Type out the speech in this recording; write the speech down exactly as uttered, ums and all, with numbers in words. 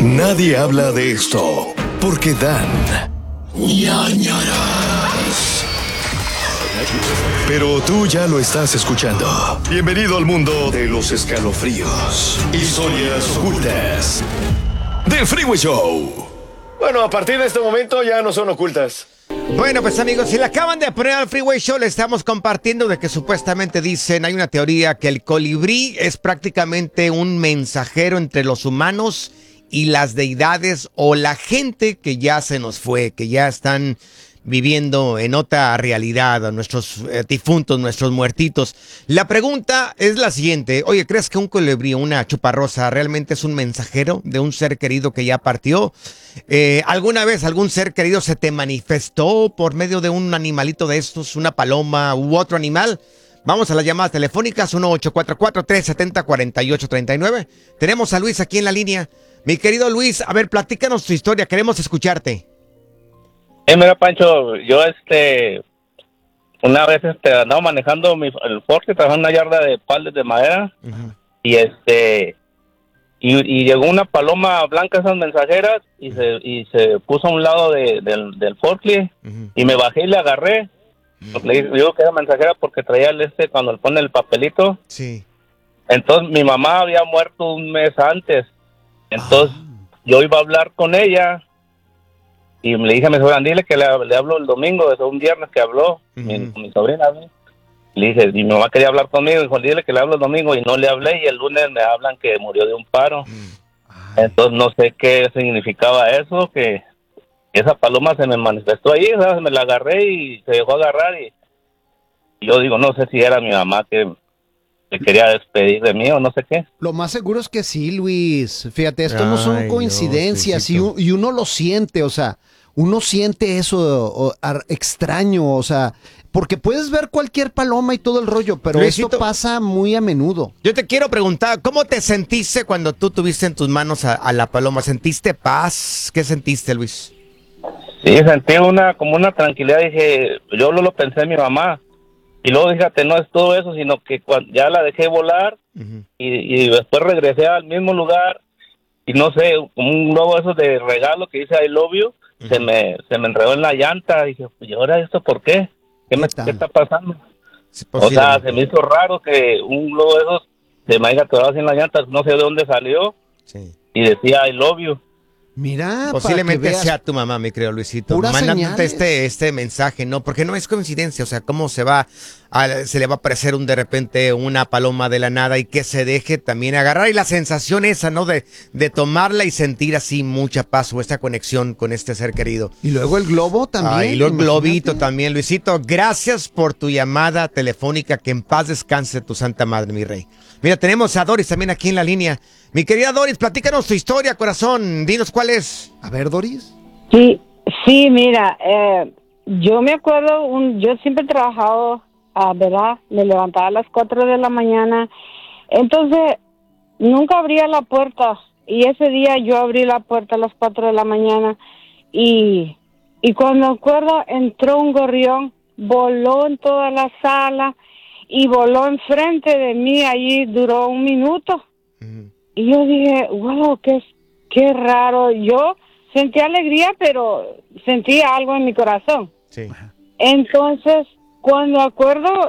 Nadie habla de esto porque dan ñañaras. Pero tú ya lo estás escuchando. Bienvenido al mundo de los escalofríos, historias ocultas del Freeway Show. Bueno, a partir de este momento ya no son ocultas. Bueno, pues amigos, si le acaban de poner al Freeway Show, le estamos compartiendo de que supuestamente dicen, hay una teoría que el colibrí es prácticamente un mensajero entre los humanos y las deidades o la gente que ya se nos fue, que ya están viviendo en otra realidad, nuestros eh, difuntos, nuestros muertitos. La pregunta es la siguiente. Oye, ¿crees que un colibrí, una chuparrosa, realmente es un mensajero de un ser querido que ya partió? Eh, ¿Alguna vez algún ser querido se te manifestó por medio de un animalito de estos, una paloma u otro animal? Vamos a las llamadas telefónicas, uno ocho cuatro cuatro, tres siete cero, cuatro ocho tres nueve. Tenemos a Luis aquí en la línea. Mi querido Luis, a ver, platícanos tu historia, queremos escucharte. Eh, mira, Pancho, yo este una vez este andaba manejando mi, el Ford, que trabajaba en una yarda de palos de madera, uh-huh. y este y, y llegó una paloma blanca, esas mensajeras, y uh-huh. se y se puso a un lado de, del, del forklift, uh-huh. y me bajé y le agarré. Uh-huh. Le digo que era mensajera porque traía el este cuando le pone el papelito. Sí. Entonces mi mamá había muerto un mes antes. Entonces ah. yo iba a hablar con ella. Y le dije a mi sobrina, dile que le, le hablo el domingo, es un viernes que habló, uh-huh. mi, mi sobrina. ¿Sí? Le dije, mi mamá quería hablar conmigo, dijo, dile que le hablo el domingo, y no le hablé, y el lunes me hablan que murió de un paro. Uh-huh. Entonces no sé qué significaba eso, que esa paloma se me manifestó ahí, ¿sabes? Me la agarré y se dejó agarrar, y, y yo digo, no sé si era mi mamá que se quería despedir de mí o no sé qué. Lo más seguro es que sí, Luis. Fíjate, esto Ay, no son coincidencias, no, y, y uno lo siente, o sea, uno siente eso o, o, extraño, o sea, porque puedes ver cualquier paloma y todo el rollo, pero Luisito, esto pasa muy a menudo. Yo te quiero preguntar, ¿cómo te sentiste cuando tú tuviste en tus manos a, a la paloma? ¿Sentiste paz? ¿Qué sentiste, Luis? Sí, sentí una como una tranquilidad, dije, yo lo, lo pensé en mi mamá. Y luego, fíjate, no es todo eso, sino que cuando ya la dejé volar, uh-huh. y, y después regresé al mismo lugar, y no sé, como un globo eso de regalo que dice I love you, uh-huh. se me se me enredó en la llanta. Y dije, ¿y ahora esto por qué? ¿Qué, me, ¿qué está pasando? O sea, se me hizo raro que un globo de esos se me haya atorado así en la llanta, no sé de dónde salió, sí. y decía I love you. Mira, posiblemente sea tu mamá, mi querido Luisito, mandándote este, este mensaje, ¿no? Porque no es coincidencia, o sea, cómo se va, a, se le va a aparecer un de repente una paloma de la nada y que se deje también agarrar, y la sensación esa, ¿no? De, de tomarla y sentir así mucha paz o esta conexión con este ser querido. Y luego el globo también. Ah, y luego el globito también, Luisito, gracias por tu llamada telefónica, que en paz descanse tu santa madre, mi rey. Mira, tenemos a Doris también aquí en la línea. Mi querida Doris, platícanos tu historia, corazón. Dinos cuál es. A ver, Doris. Sí, sí, mira, eh, yo me acuerdo, un, yo siempre he trabajado, ah, ¿verdad? Me levantaba a las cuatro de la mañana. Entonces, nunca abría la puerta. Y ese día yo abrí la puerta a las cuatro de la mañana. Y, y cuando acuerdo, entró un gorrión, voló en toda la sala y voló enfrente de mí. Allí duró un minuto. Uh-huh. Y yo dije, wow, qué, qué raro. Yo sentí alegría, pero sentí algo en mi corazón. Sí. Entonces, cuando acuerdo,